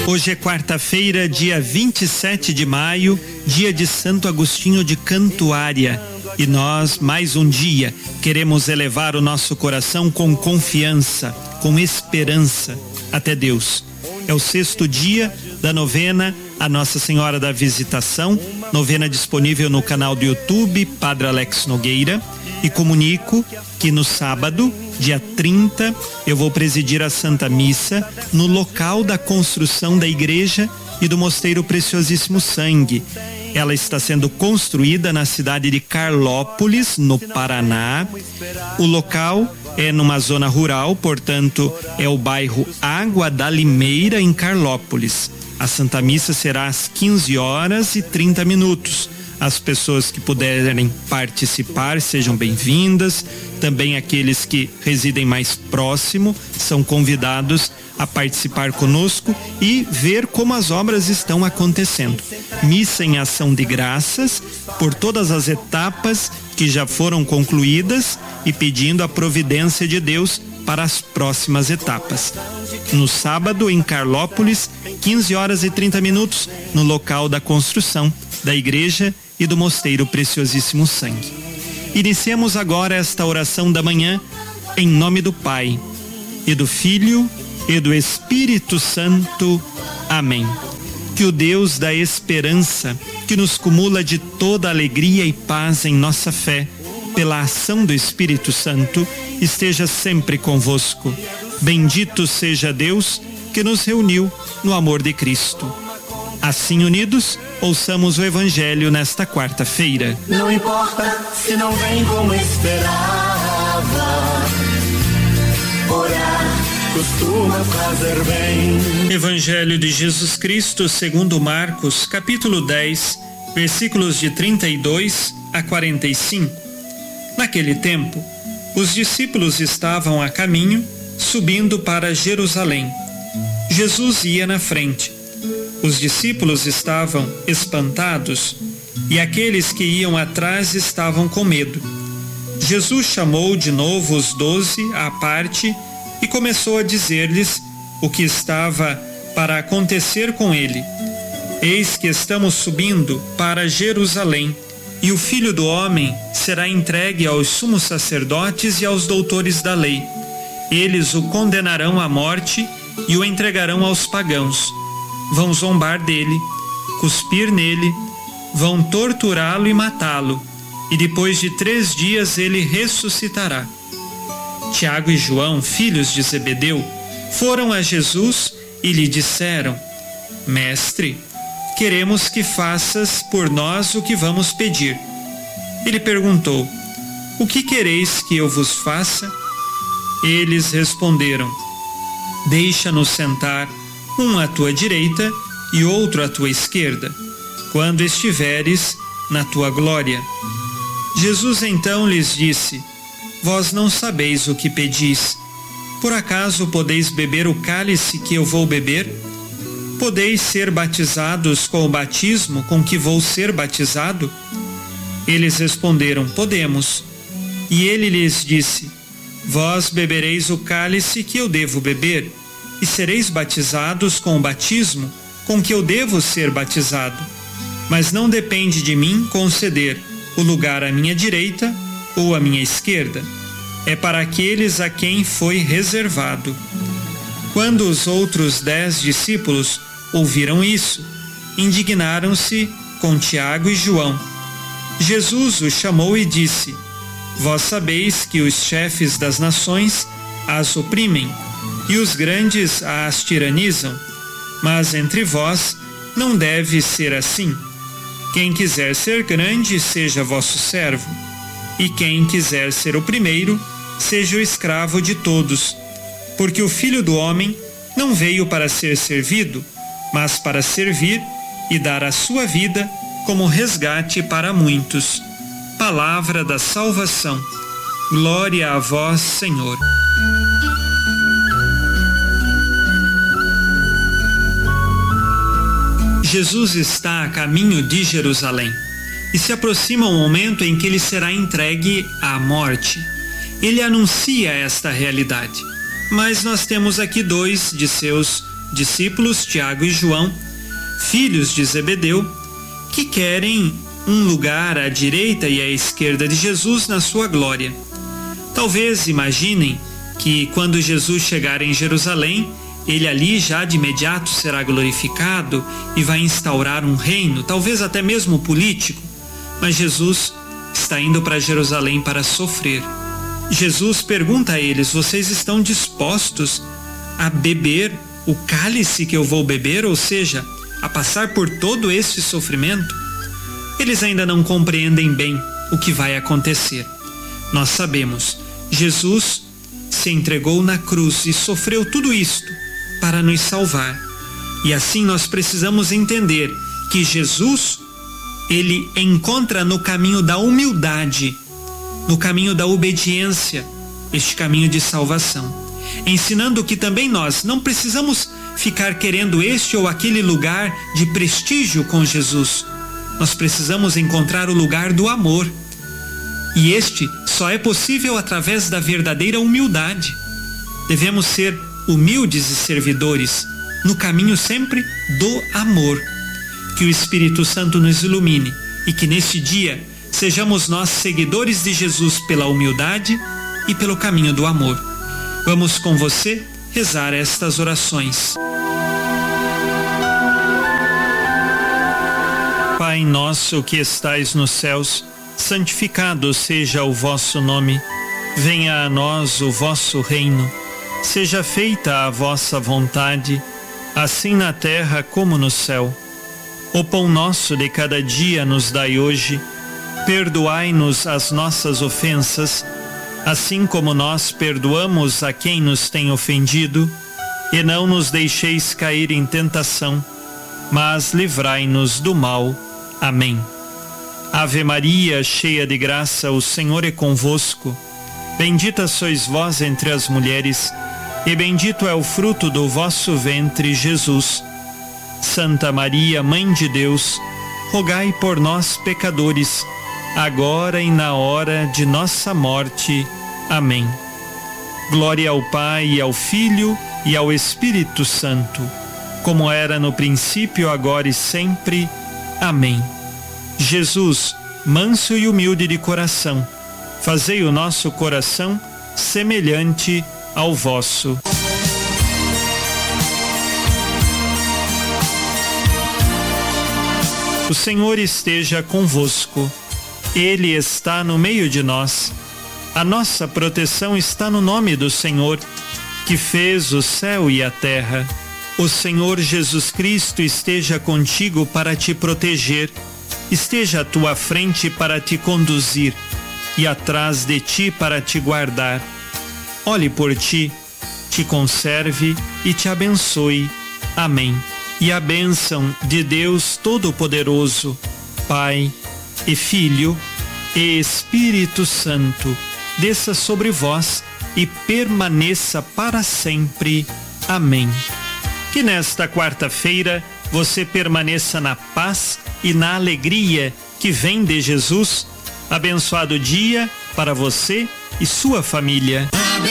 Hoje é quarta-feira, dia 27 de maio, dia de Santo Agostinho de Cantuária. E nós, mais um dia, queremos elevar o nosso coração com confiança, com esperança até Deus. É o 6º dia da novena a Nossa Senhora da Visitação, novena disponível no canal do YouTube Padre Alex Nogueira, e comunico que no sábado, dia 30, eu vou presidir a Santa Missa no local da construção da igreja e do Mosteiro Preciosíssimo Sangue. Ela está sendo construída na cidade de Carlópolis, no Paraná. O local é numa zona rural, portanto, é o bairro Água da Limeira, em Carlópolis. A Santa Missa será às 15h30. As pessoas que puderem participar sejam bem-vindas. Também aqueles que residem mais próximo são convidados a participar conosco e ver como as obras estão acontecendo. Missa em ação de graças por todas as etapas que já foram concluídas e pedindo a providência de Deus para as próximas etapas. No sábado, em Carlópolis, 15h30, no local da construção da igreja e do Mosteiro Preciosíssimo Sangue. Iniciemos agora esta oração da manhã em nome do Pai, e do Filho, e do Espírito Santo. Amém. Que o Deus da esperança, que nos cumula de toda alegria e paz em nossa fé, pela ação do Espírito Santo, esteja sempre convosco. Bendito seja Deus que nos reuniu no amor de Cristo. Assim unidos, ouçamos o Evangelho nesta quarta-feira. Não importa se não vem como esperava, orar costuma fazer bem. Evangelho de Jesus Cristo segundo Marcos, capítulo 10, versículos de 32 a 45. Naquele tempo, os discípulos estavam a caminho, subindo para Jerusalém. Jesus ia na frente. Os discípulos estavam espantados e aqueles que iam atrás estavam com medo. Jesus chamou de novo os 12 à parte e começou a dizer-lhes o que estava para acontecer com ele. Eis que estamos subindo para Jerusalém, e o Filho do Homem será entregue aos sumos sacerdotes e aos doutores da lei. Eles o condenarão à morte e o entregarão aos pagãos. Vão zombar dele, cuspir nele, vão torturá-lo e matá-lo, e depois de 3 dias ele ressuscitará. Tiago e João, filhos de Zebedeu, foram a Jesus e lhe disseram: Mestre, queremos que faças por nós o que vamos pedir. Ele perguntou: O que quereis que eu vos faça? Eles responderam: Deixa-nos sentar, um à tua direita e outro à tua esquerda, quando estiveres na tua glória. Jesus então lhes disse: Vós não sabeis o que pedis. Por acaso podeis beber o cálice que eu vou beber? Podeis ser batizados com o batismo com que vou ser batizado? Eles responderam: Podemos. E ele lhes disse: Vós bebereis o cálice que eu devo beber, e sereis batizados com o batismo com que eu devo ser batizado. Mas não depende de mim conceder o lugar à minha direita ou à minha esquerda. É para aqueles a quem foi reservado. Quando os outros 10 discípulos ouviram isso, indignaram-se com Tiago e João. Jesus os chamou e disse: Vós sabeis que os chefes das nações as oprimem, e os grandes as tiranizam, mas entre vós não deve ser assim. Quem quiser ser grande, seja vosso servo, e quem quiser ser o primeiro, seja o escravo de todos, porque o Filho do Homem não veio para ser servido, mas para servir e dar a sua vida como resgate para muitos. Palavra da salvação. Glória a vós, Senhor. Jesus está a caminho de Jerusalém e se aproxima o momento em que ele será entregue à morte. Ele anuncia esta realidade, mas nós temos aqui 2 de seus discípulos Tiago e João, filhos de Zebedeu, que querem um lugar à direita e à esquerda de Jesus na sua glória. Talvez imaginem que quando Jesus chegar em Jerusalém, ele ali já de imediato será glorificado e vai instaurar um reino, talvez até mesmo político. Mas Jesus está indo para Jerusalém para sofrer. Jesus pergunta a eles: vocês estão dispostos a beber o cálice que eu vou beber, ou seja, a passar por todo esse sofrimento? Eles ainda não compreendem bem o que vai acontecer. Nós sabemos, Jesus se entregou na cruz e sofreu tudo isto para nos salvar. E assim nós precisamos entender que Jesus, ele encontra no caminho da humildade, no caminho da obediência, este caminho de salvação, ensinando que também nós não precisamos ficar querendo este ou aquele lugar de prestígio com Jesus. Nós precisamos encontrar o lugar do amor. E este só é possível através da verdadeira humildade. Devemos ser humildes e servidores, no caminho sempre do amor. Que o Espírito Santo nos ilumine e que neste dia sejamos nós seguidores de Jesus pela humildade e pelo caminho do amor. Vamos com você rezar estas orações. Pai nosso que estais nos céus, santificado seja o vosso nome. Venha a nós o vosso reino. Seja feita a vossa vontade, assim na terra como no céu. O pão nosso de cada dia nos dai hoje. Perdoai-nos as nossas ofensas, assim como nós perdoamos a quem nos tem ofendido. E não nos deixeis cair em tentação, mas livrai-nos do mal. Amém. Ave Maria, cheia de graça, o Senhor é convosco. Bendita sois vós entre as mulheres, e bendito é o fruto do vosso ventre, Jesus. Santa Maria, Mãe de Deus, rogai por nós, pecadores, agora e na hora de nossa morte. Amém. Glória ao Pai, e ao Filho, e ao Espírito Santo, como era no princípio, agora e sempre. Amém. Jesus, manso e humilde de coração, fazei o nosso coração semelhante ao vosso. O Senhor esteja convosco. Ele está no meio de nós. A nossa proteção está no nome do Senhor, que fez o céu e a terra. O Senhor Jesus Cristo esteja contigo para te proteger, esteja à tua frente para te conduzir e atrás de ti para te guardar. Olhe por ti, te conserve e te abençoe. Amém. E a bênção de Deus Todo-Poderoso, Pai e Filho e Espírito Santo, desça sobre vós e permaneça para sempre. Amém. Que nesta quarta-feira você permaneça na paz e na alegria que vem de Jesus. Abençoado dia para você e sua família.